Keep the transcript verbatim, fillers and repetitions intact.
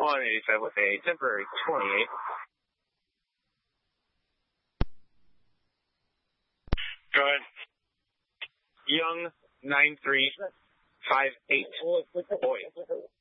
one eighty-five with a temporary twenty-eight. Go ahead. Young, nine three five eight. Boy.